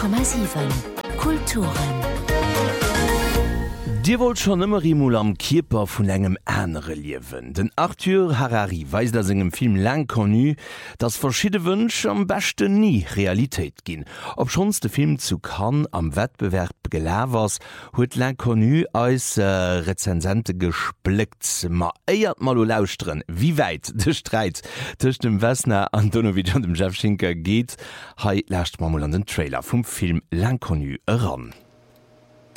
90,7 Kulturen. Dir wollt schon immer Rimul am Kierper vun engem Änere liewen. Den Arthur Harari weist aus engem Film L'Inconnu, dass verschiedene Wünsche am besten nie Realität ginn. Ob schons de Film zu Cannes am Wettbewerb gelawers, huet L'Inconnu als Rezensente gesplickt. Ma eiert mal lauschtren, wie weit de Streit zwischen dem Wessner Antonovic und dem Jeff Schinker geht, hei lascht mal an den Trailer vom Film L'Inconnu ran.